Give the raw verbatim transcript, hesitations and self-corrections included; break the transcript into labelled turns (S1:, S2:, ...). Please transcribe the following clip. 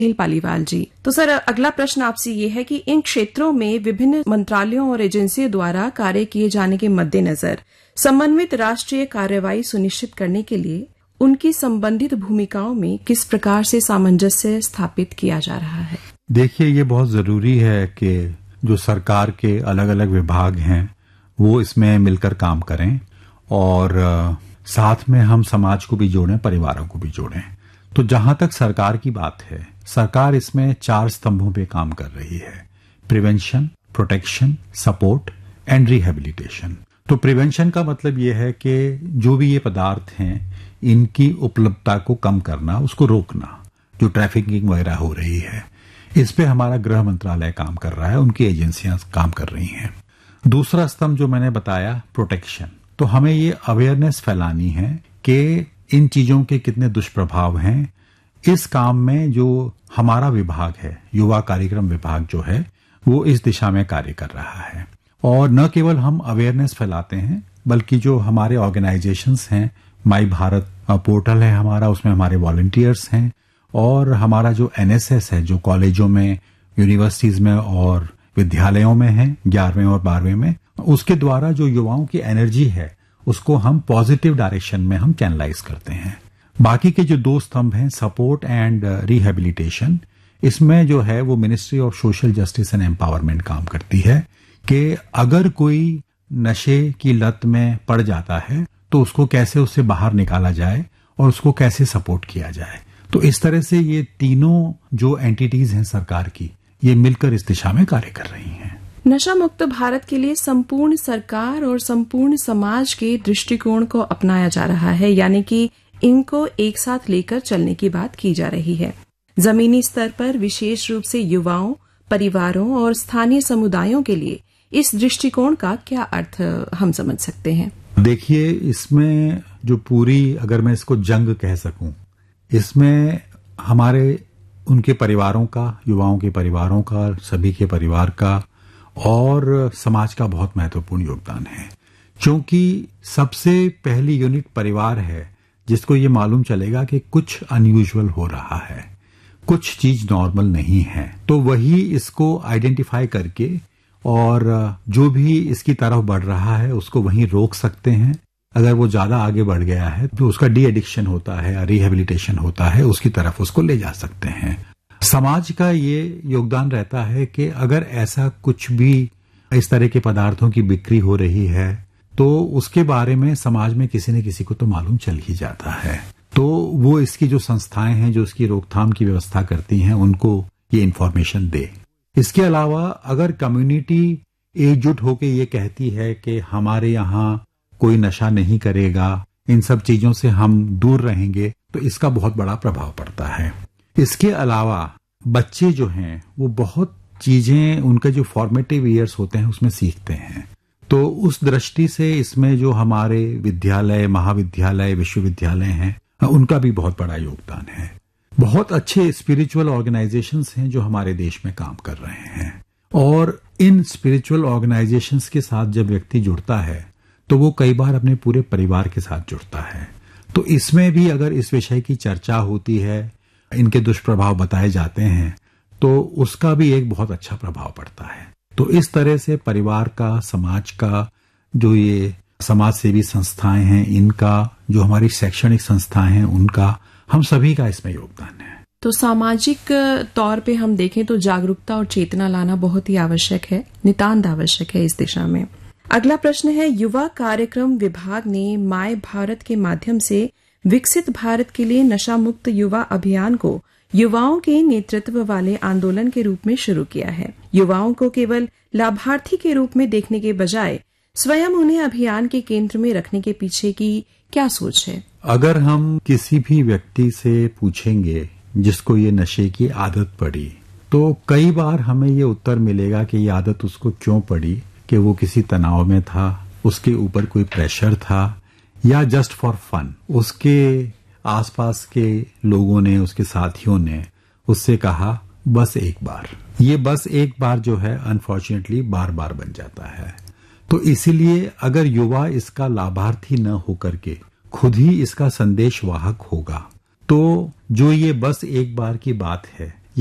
S1: पालीवाल जी, तो सर अगला प्रश्न आपसे ये है कि इन क्षेत्रों में विभिन्न मंत्रालयों और एजेंसियों द्वारा कार्य किए जाने के मद्देनजर समन्वित राष्ट्रीय कार्रवाई सुनिश्चित करने के लिए उनकी संबंधित भूमिकाओं में किस प्रकार से सामंजस्य स्थापित किया जा रहा है?
S2: देखिए, ये बहुत जरूरी है कि जो सरकार के अलग अलग विभाग हैं वो इसमें मिलकर काम करें और साथ में हम समाज को भी जोड़ें, परिवारों को भी जोड़ें। तो जहां तक सरकार की बात है, सरकार इसमें चार स्तंभों पे काम कर रही है: prevention, protection, support and rehabilitation. तो प्रिवेंशन का मतलब ये है कि जो भी ये पदार्थ हैं इनकी उपलब्धता को कम करना, उसको रोकना, जो ट्रैफिकिंग वगैरह हो रही है। इस पे हमारा गृह मंत्रालय काम कर रहा है, उनकी एजेंसियां काम कर रही हैं। दूसरा स्तंभ जो मैंने बताया, प्रोटेक्शन, तो हमें ये अवेयरनेस फैलानी है कि इन चीजों के कितने दुष्प्रभाव हैं। इस काम में जो हमारा विभाग है, युवा कार्यक्रम विभाग जो है, वो इस दिशा में कार्य कर रहा है। और न केवल हम अवेयरनेस फैलाते हैं, बल्कि जो हमारे ऑर्गेनाइजेशंस हैं, माई भारत पोर्टल है हमारा, उसमें हमारे वॉलंटियर्स हैं, और हमारा जो एनएसएस है, जो कॉलेजों में, यूनिवर्सिटीज में और विद्यालयों में है, ग्यारहवें और बारहवें में, उसके द्वारा जो युवाओं की एनर्जी है उसको हम पॉजिटिव डायरेक्शन में हम चैनलाइज करते हैं। बाकी के जो दो स्तंभ हैं, सपोर्ट एंड रिहेबिलिटेशन, इसमें जो है वो ministry of social justice and empowerment काम करती है कि अगर कोई नशे की लत में पड़ जाता है तो उसको कैसे उससे बाहर निकाला जाए और उसको कैसे सपोर्ट किया जाए। तो इस तरह से ये तीनों जो एंटिटीज हैं सरकार की, ये मिलकर इस दिशा में कार्य कर रही हैं।
S1: नशा मुक्त भारत के लिए संपूर्ण सरकार और संपूर्ण समाज के दृष्टिकोण को अपनाया जा रहा है, यानी कि इनको एक साथ लेकर चलने की बात की जा रही है। जमीनी स्तर पर विशेष रूप से युवाओं, परिवारों और स्थानीय समुदायों के लिए इस दृष्टिकोण का क्या अर्थ हम समझ सकते हैं?
S2: देखिए, इसमें जो पूरी, अगर मैं इसको जंग कह सकूं, इसमें हमारे उनके परिवारों का, युवाओं के परिवारों का, सभी के परिवार का और समाज का बहुत महत्वपूर्ण योगदान है। क्योंकि सबसे पहली यूनिट परिवार है जिसको ये मालूम चलेगा कि कुछ अनयूजुअल हो रहा है, कुछ चीज नॉर्मल नहीं है, तो वही इसको आइडेंटिफाई करके और जो भी इसकी तरफ बढ़ रहा है उसको वहीं रोक सकते हैं। अगर वो ज्यादा आगे बढ़ गया है तो उसका डी एडिक्शन होता है या रिहेबिलिटेशन होता है, उसकी तरफ उसको ले जा सकते हैं। समाज का ये योगदान रहता है कि अगर ऐसा कुछ भी इस तरह के पदार्थों की बिक्री हो रही है तो उसके बारे में समाज में किसी न किसी को तो मालूम चल ही जाता है, तो वो इसकी जो संस्थाएं हैं जो इसकी रोकथाम की व्यवस्था करती हैं उनको ये इन्फॉर्मेशन दे। इसके अलावा अगर कम्युनिटी एकजुट होकर ये कहती है कि हमारे यहाँ कोई नशा नहीं करेगा, इन सब चीजों से हम दूर रहेंगे, तो इसका बहुत बड़ा प्रभाव पड़ता है। इसके अलावा बच्चे जो हैं वो बहुत चीजें, उनके जो फॉर्मेटिव ईयर्स होते हैं उसमें सीखते हैं। तो उस दृष्टि से इसमें जो हमारे विद्यालय, महाविद्यालय, विश्वविद्यालय हैं, उनका भी बहुत बड़ा योगदान है। बहुत अच्छे स्पिरिचुअल ऑर्गेनाइजेशंस हैं जो हमारे देश में काम कर रहे हैं, और इन स्पिरिचुअल ऑर्गेनाइजेशंस के साथ जब व्यक्ति जुड़ता है तो वो कई बार अपने पूरे परिवार के साथ जुड़ता है। तो इसमें भी अगर इस विषय की चर्चा होती है, इनके दुष्प्रभाव बताए जाते हैं, तो उसका भी एक बहुत अच्छा प्रभाव पड़ता है। तो इस तरह से परिवार का, समाज का, जो ये समाज सेवी संस्थाएं हैं इनका, जो हमारी शैक्षणिक संस्थाएं हैं उनका, हम सभी का इसमें योगदान है।
S1: तो सामाजिक तौर पे हम देखें तो जागरूकता और चेतना लाना बहुत ही आवश्यक है, नितांत आवश्यक है इस दिशा में। अगला प्रश्न है, युवा कार्यक्रम विभाग ने माय भारत के माध्यम से विकसित भारत के लिए नशा मुक्त युवा अभियान को युवाओं के नेतृत्व वाले आंदोलन के रूप में शुरू किया है। युवाओं को केवल लाभार्थी के रूप में देखने के बजाय स्वयं उन्हें अभियान के केंद्र में रखने के पीछे की क्या सोच है?
S2: अगर हम किसी भी व्यक्ति से पूछेंगे जिसको ये नशे की आदत पड़ी, तो कई बार हमें ये उत्तर मिलेगा कि ये आदत उसको क्यों पड़ी, कि वो किसी तनाव में था, उसके ऊपर कोई प्रेशर था, या जस्ट फॉर फन उसके आसपास के लोगों ने, उसके साथियों ने उससे कहा बस एक बार। ये बस एक बार जो है अनफॉर्चुनेटली बार बार बन जाता है। तो इसीलिए अगर युवा इसका लाभार्थी न होकर के खुद ही इसका संदेश वाहक होगा, तो जो ये बस एक बार की बात है